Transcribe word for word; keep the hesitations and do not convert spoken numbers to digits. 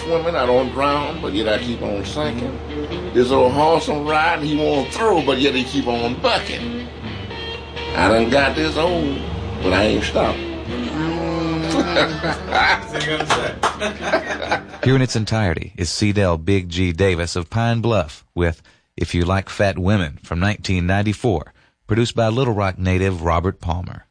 swimming, I don't drown, but yet I keep on sinking. This old horse I'm riding, he won't throw, but yet he keep on bucking. I done got this old, but I ain't stopped. Here in its entirety is C. Dell Big G. Davis of Pine Bluff with If You Like Fat Women from nineteen ninety-four, produced by Little Rock native Robert Palmer.